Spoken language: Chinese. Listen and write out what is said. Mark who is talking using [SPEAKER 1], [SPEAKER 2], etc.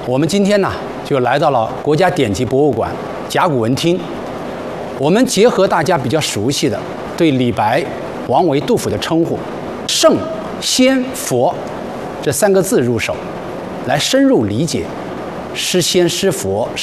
[SPEAKER 1] 我们今天呢，就来到了国家典籍博物馆甲骨文厅。我们结合大家比较熟悉的对李白、王维、杜甫的称呼“圣、仙、佛”这3个字入手，来深入理解诗仙、诗佛、